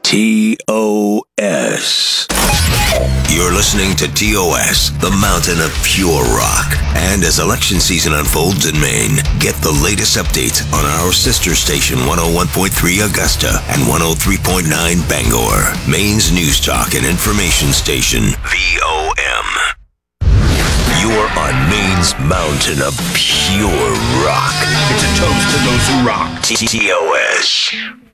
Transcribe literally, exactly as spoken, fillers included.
T O S. You're listening to T O S, the mountain of pure rock. And as election season unfolds in Maine, get the latest updates on our sister station one oh one point three Augusta and one oh three point nine Bangor, Maine's news talk and information station, V O M. You're on Maine's mountain of pure rock. It's a toast to those who rock. T O S.